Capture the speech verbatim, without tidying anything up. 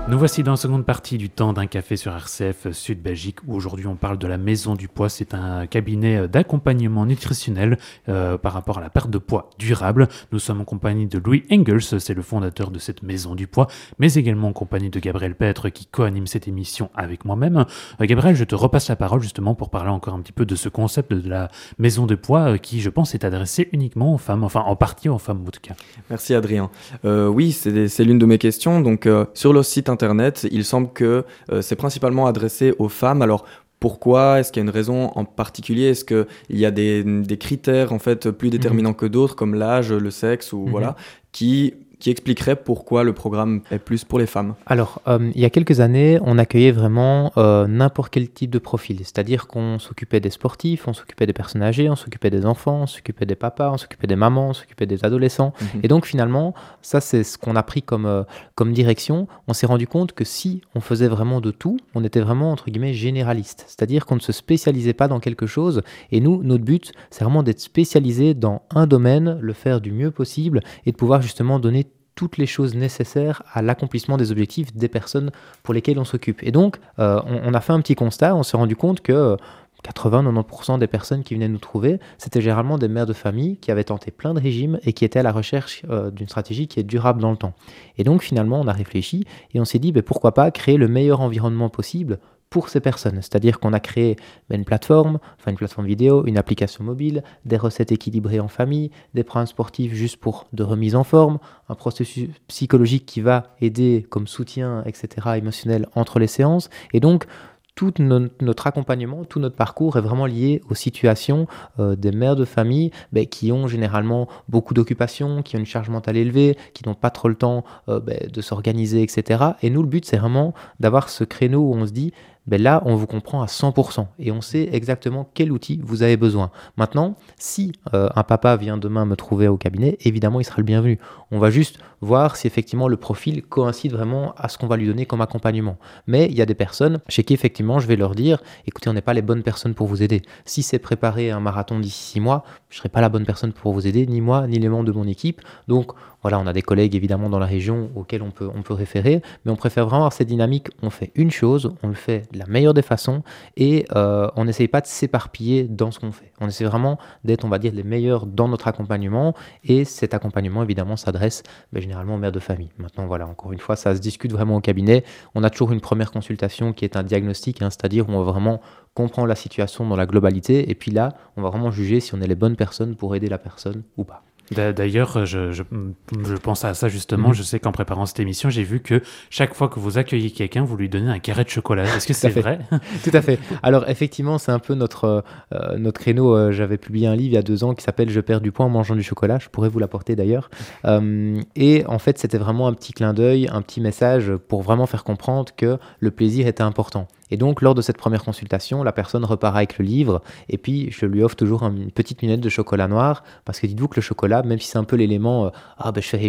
Nous voici dans la seconde partie du temps d'un café sur R C F Sud Belgique où aujourd'hui on parle de la Maison du Poids. C'est un cabinet d'accompagnement nutritionnel euh, par rapport à la perte de poids durable. Nous sommes en compagnie de Louis Engels, c'est le fondateur de cette Maison du Poids, mais également en compagnie de Gabriel Petre qui co-anime cette émission avec moi-même. Euh, Gabriel, je te repasse la parole justement pour parler encore un petit peu de ce concept de la Maison du Poids euh, qui, je pense, est adressé uniquement aux femmes, enfin en partie aux femmes en tout cas. Merci Adrien. Euh, oui, c'est, c'est l'une de mes questions. Donc euh, sur le site internet, il semble que euh, c'est principalement adressé aux femmes. Alors pourquoi ? Est-ce qu'il y a une raison en particulier ? Est-ce qu'il y a des, des critères en fait plus déterminants mmh. que d'autres, comme l'âge, le sexe ou mmh. voilà, qui qui expliquerait pourquoi le programme est plus pour les femmes ? Alors, euh, il y a quelques années, on accueillait vraiment euh, n'importe quel type de profil. C'est-à-dire qu'on s'occupait des sportifs, on s'occupait des personnes âgées, on s'occupait des enfants, on s'occupait des papas, on s'occupait des mamans, on s'occupait des adolescents. Mmh. Et donc, finalement, ça, c'est ce qu'on a pris comme, euh, comme direction. On s'est rendu compte que si on faisait vraiment de tout, on était vraiment, entre guillemets, généraliste. C'est-à-dire qu'on ne se spécialisait pas dans quelque chose. Et nous, notre but, c'est vraiment d'être spécialisé dans un domaine, le faire du mieux possible et de pouvoir justement donner toutes les choses nécessaires à l'accomplissement des objectifs des personnes pour lesquelles on s'occupe. Et donc, euh, on, on a fait un petit constat, on s'est rendu compte que quatre-vingts à quatre-vingt-dix pour cent des personnes qui venaient nous trouver, c'était généralement des mères de famille qui avaient tenté plein de régimes et qui étaient à la recherche euh, d'une stratégie qui est durable dans le temps. Et donc, finalement, on a réfléchi et on s'est dit, ben, pourquoi pas créer le meilleur environnement possible pour ces personnes. C'est-à-dire qu'on a créé ben, une plateforme, enfin une plateforme vidéo, une application mobile, des recettes équilibrées en famille, des programmes sportifs juste pour de remise en forme, un processus psychologique qui va aider comme soutien, et cetera, émotionnel entre les séances. Et donc, tout no- notre accompagnement, tout notre parcours est vraiment lié aux situations euh, des mères de famille ben, qui ont généralement beaucoup d'occupations, qui ont une charge mentale élevée, qui n'ont pas trop le temps euh, ben, de s'organiser, et cetera. Et nous, le but, c'est vraiment d'avoir ce créneau où on se dit ben là, on vous comprend à cent pour cent et on sait exactement quel outil vous avez besoin. Maintenant, si euh, un papa vient demain me trouver au cabinet, évidemment, il sera le bienvenu. On va juste voir si effectivement le profil coïncide vraiment à ce qu'on va lui donner comme accompagnement. Mais il y a des personnes chez qui effectivement je vais leur dire, écoutez, on n'est pas les bonnes personnes pour vous aider. Si c'est préparer un marathon d'ici six mois, je ne serai pas la bonne personne pour vous aider, ni moi, ni les membres de mon équipe. Donc voilà, on a des collègues évidemment dans la région auxquels on peut, on peut référer, mais on préfère vraiment avoir cette dynamique. On fait une chose, on le fait de la meilleure des façons et euh, on n'essaye pas de s'éparpiller dans ce qu'on fait. On essaie vraiment d'être, on va dire, les meilleurs dans notre accompagnement et cet accompagnement évidemment s'adresse ben, généralement aux mères de famille. Maintenant voilà, encore une fois, ça se discute vraiment au cabinet. On a toujours une première consultation qui est un diagnostic, hein, c'est-à-dire où on va vraiment comprendre la situation dans la globalité et puis là, on va vraiment juger si on est les bonnes personnes pour aider la personne ou pas. D'ailleurs, je, je, je pense à ça justement. Mmh. Je sais qu'en préparant cette émission, j'ai vu que chaque fois que vous accueillez quelqu'un, vous lui donnez un carré de chocolat. Est-ce que c'est vrai ? Tout à fait. Alors effectivement, c'est un peu notre, euh, notre créneau. Euh, j'avais publié un livre il y a deux ans qui s'appelle « Je perds du poids en mangeant du chocolat ». Je pourrais vous l'apporter d'ailleurs. Euh, et en fait, c'était vraiment un petit clin d'œil, un petit message pour vraiment faire comprendre que le plaisir était important. Et donc, lors de cette première consultation, la personne repart avec le livre et puis je lui offre toujours une petite minette de chocolat noir parce que dites-vous que le chocolat, même si c'est un peu l'élément euh, « Ah ben je fais